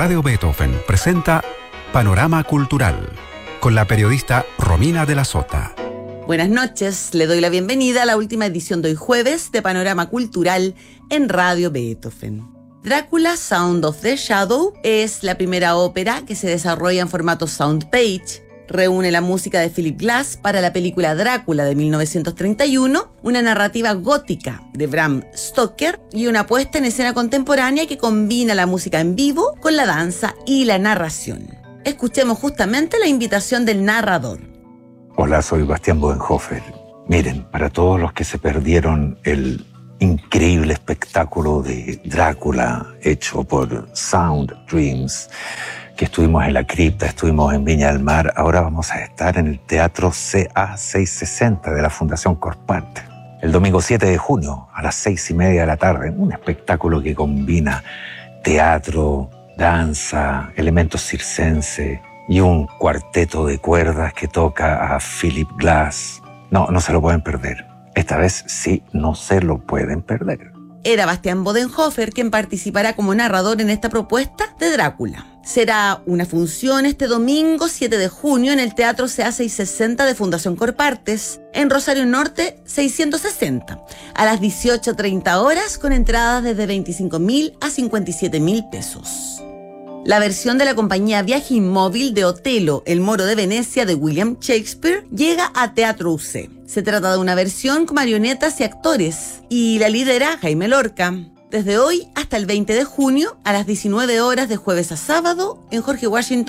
Radio Beethoven presenta Panorama Cultural con la periodista Romina de la Sota. Buenas noches, le doy la bienvenida a la última edición de hoy jueves de Panorama Cultural en Radio Beethoven. Drácula Sound of the Shadow es la primera ópera que se desarrolla en formato soundpage. Reúne la música de Philip Glass para la película Drácula de 1931, una narrativa gótica de Bram Stoker y una puesta en escena contemporánea que combina la música en vivo con la danza y la narración. Escuchemos justamente la invitación del narrador. Hola, soy Bastián Bodenhofer. Miren, para todos los que se perdieron el increíble espectáculo de Drácula hecho por Sound Dreams, que estuvimos en la cripta, estuvimos en Viña del Mar, ahora vamos a estar en el Teatro CA660 de la Fundación Corpart. El domingo 7 de junio a las 6:30 de la tarde, un espectáculo que combina teatro, danza, elementos circenses y un cuarteto de cuerdas que toca a Philip Glass. No se lo pueden perder. Esta vez sí, no se lo pueden perder. Era Bastián Bodenhofer quien participará como narrador en esta propuesta de Drácula. Será una función este domingo 7 de junio en el Teatro CA660 de Fundación Corpartes, en Rosario Norte 660, a las 18:30 horas, con entradas desde 25.000 a 57.000 pesos. La versión de la compañía Viaje Inmóvil de Otelo, El Moro de Venecia de William Shakespeare llega a Teatro UC. Se trata de una versión con marionetas y actores, y la lidera Jaime Lorca. Desde hoy hasta el 20 de junio a las 19 horas de jueves a sábado en Jorge Washington